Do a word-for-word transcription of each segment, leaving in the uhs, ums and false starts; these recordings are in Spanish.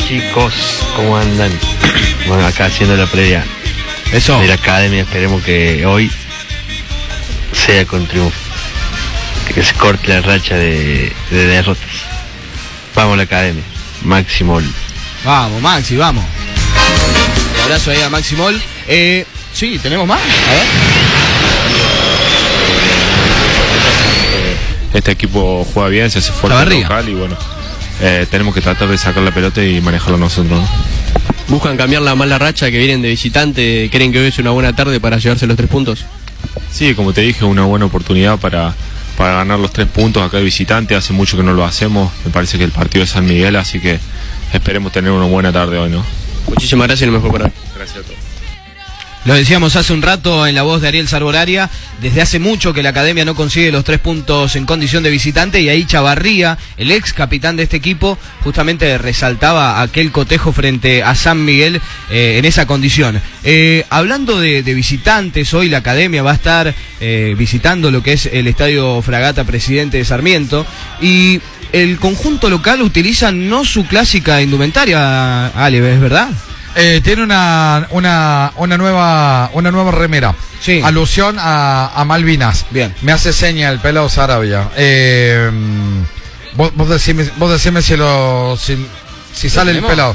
chicos? ¿Cómo andan? Bueno, acá haciendo la previa Eso. de la academia, esperemos que hoy sea con triunfo, que se corte la racha de, de derrotas. Vamos a la academia, Maxi Mol. Vamos, Maxi, vamos. Un abrazo ahí a Maxi Mol. Eh, sí, ¿tenemos más? A ver. Este equipo juega bien, se hace fuerte en el local y bueno, eh, tenemos que tratar de sacar la pelota y manejarlo nosotros, ¿no? ¿Buscan cambiar la mala racha que vienen de visitante? ¿Creen que hoy es una buena tarde para llevarse los tres puntos? Sí, como te dije, una buena oportunidad para, para ganar los tres puntos acá de visitante. Hace mucho que no lo hacemos, me parece que el partido es San Miguel, así que esperemos tener una buena tarde hoy, ¿no? Muchísimas gracias y lo mejor para hoy. Gracias a todos. Lo decíamos hace un rato en la voz de Ariel Sarbolaria, desde hace mucho que la academia no consigue los tres puntos en condición de visitante, y ahí Chavarría, el ex capitán de este equipo, justamente resaltaba aquel cotejo frente a San Miguel eh, en esa condición. Eh, hablando de, de visitantes, hoy la academia va a estar eh, visitando lo que es el Estadio Fragata Presidente de Sarmiento, y el conjunto local utiliza no su clásica indumentaria, Ale, ¿es verdad? Eh, tiene una, una, una nueva una nueva remera. Sí. Alusión a, a Malvinas. Bien. Me hace seña el pelado Sarabia. Eh, vos, vos decime, vos decime si lo si, si sale el pelado.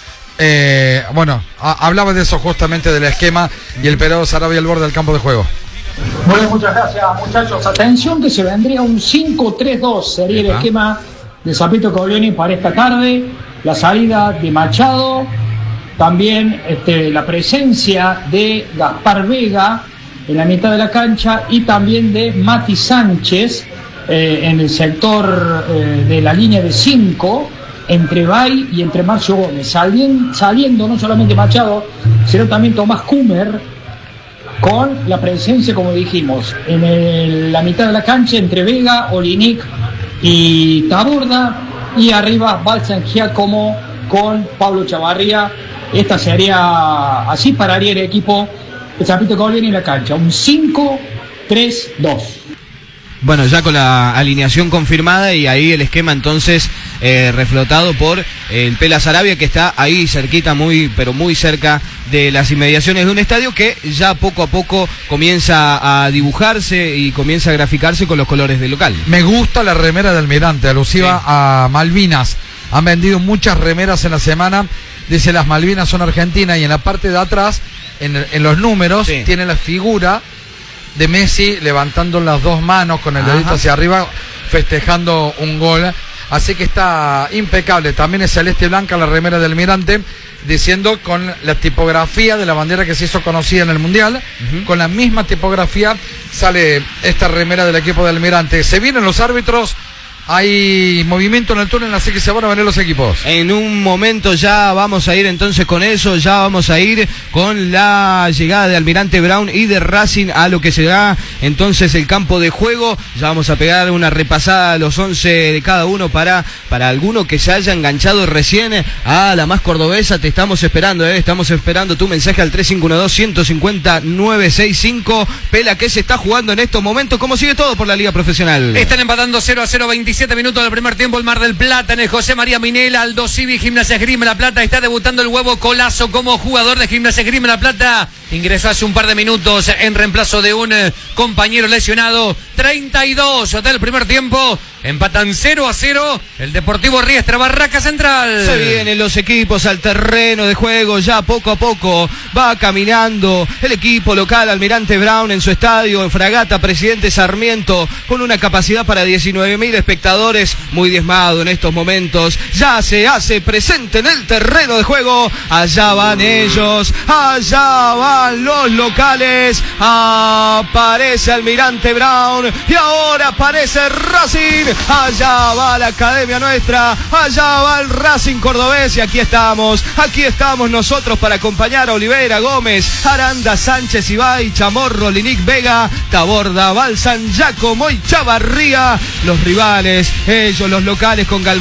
Eh, bueno, a, hablaba de eso justamente, del esquema, y el pelado Sarabia al borde del campo de juego. Bueno, muchas gracias, muchachos. Atención, que se vendría un cinco tres dos, sería el esquema de Zapito Coglioni para esta tarde. La salida de Machado, también este, la presencia de Gaspar Vega en la mitad de la cancha, y también de Mati Sánchez eh, en el sector eh, de la línea de cinco, entre Bay y entre Marcio Gómez, saliendo, saliendo no solamente Machado, sino también Tomás Kumer, con la presencia, como dijimos, en el, la mitad de la cancha entre Vega, Olinic y Taborda, y arriba Balsan Giacomo con Pablo Chavarría. Esta sería, así pararía el equipo de Zapito Coglioni en la cancha, un cinco tres dos. Bueno, ya con la alineación confirmada, y ahí el esquema entonces eh, reflotado por el Pela Sarabia, que está ahí cerquita, muy pero muy cerca de las inmediaciones de un estadio que ya poco a poco comienza a dibujarse y comienza a graficarse con los colores del local. Me gusta la remera de Almirante, alusiva sí. a Malvinas. Han vendido muchas remeras en la semana. Dice, las Malvinas son argentinas, y en la parte de atrás, en, en los números, sí. tiene la figura de Messi levantando las dos manos con el Ajá. dedito hacia arriba, festejando un gol. Así que está impecable. También es celeste y blanca la remera del Almirante, diciendo con la tipografía de la bandera que se hizo conocida en el Mundial. Uh-huh. Con la misma tipografía sale esta remera del equipo del Almirante. Se vienen los árbitros. Hay movimiento en el túnel, así que se van a venir los equipos. En un momento ya vamos a ir entonces con eso, ya vamos a ir con la llegada de Almirante Brown y de Racing a lo que será entonces el campo de juego. Ya vamos a pegar una repasada a los once de cada uno para, para alguno que se haya enganchado recién a la más cordobesa. Te estamos esperando, ¿eh? Estamos esperando tu mensaje al tres cinco uno dos, uno cinco cero, nueve seis cinco. Pela, ¿qué se está jugando en estos momentos? ¿Cómo sigue todo por la Liga Profesional? Están empatando cero a cero, veintisiete minutos del primer tiempo, el Mar del Plata, en el José María Minela. Aldo Civi, Gimnasia Esgrima La Plata. Está debutando el Huevo Colazo como jugador de Gimnasia Esgrima La Plata. Ingresó hace un par de minutos en reemplazo de un compañero lesionado. treinta y dos del primer tiempo. Empatan cero a cero el Deportivo Riestra, Barraca Central. Se vienen los equipos al terreno de juego, ya poco a poco va caminando el equipo local Almirante Brown en su estadio, en Fragata Presidente Sarmiento, con una capacidad para diecinueve mil espectadores, muy diezmado en estos momentos. Ya se hace presente en el terreno de juego. Allá van ellos, allá van los locales. Aparece Almirante Brown y ahora aparece Racing. Allá va la academia nuestra, allá va el Racing cordobés, y aquí estamos, aquí estamos nosotros para acompañar a Olivera, Gómez, Aranda, Sánchez, Ibai, Chamorro, Linic, Vega, Taborda, Balsan, Giacomo y Chavarría. Los rivales, ellos los locales con Galván.